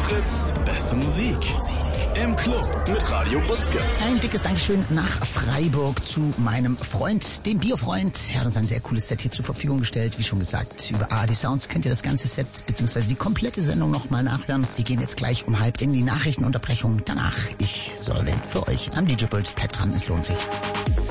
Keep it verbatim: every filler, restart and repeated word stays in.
Fritz, beste Musik. Im Club mit Radio Butzke. Ein dickes Dankeschön nach Freiburg zu meinem Freund, dem Biofreund. Er hat uns ein sehr cooles Set hier zur Verfügung gestellt. Wie schon gesagt, über A R D Sounds könnt ihr das ganze Set bzw. die komplette Sendung nochmal nachhören. Wir gehen jetzt gleich um halb in die Nachrichtenunterbrechung. Danach, ich soll für euch am D J-Pult. Bleibt dran, es lohnt sich.